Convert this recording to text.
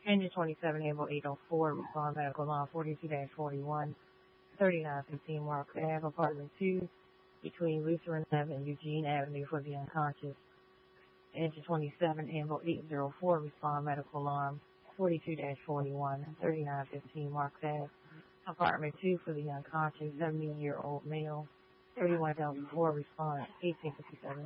Engine 27, Ambulance 804, respond medical line 42-41, 3915 Marks Ave, apartment 2, between Lutheran Ave and Eugene Avenue for the unconscious. Engine 27, Ambulance 804, respond medical alarm 42-41, 3915 Marks Ave, apartment 2 for the unconscious 70-year-old male, 31,004, respond 1857.